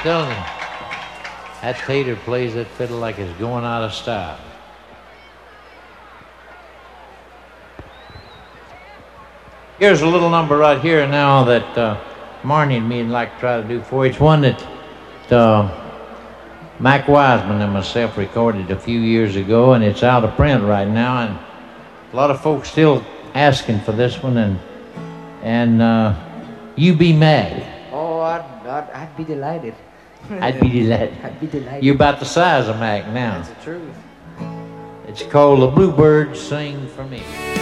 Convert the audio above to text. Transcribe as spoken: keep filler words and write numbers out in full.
telling you, that Tater plays that fiddle like it's going out of style. Here's a little number right here now that uh, Marnie and me would like to try to do for you. It's one that uh, Mac Wiseman and myself recorded a few years ago, and it's out of print right now, and a lot of folks still asking for this one, and and uh, You Be Mad. Oh, I'd, I'd, I'd be delighted. I'd be delighted. I'd be delighted. You're about the size of Mac now. That's the truth. It's called The Bluebirds Sing For Me.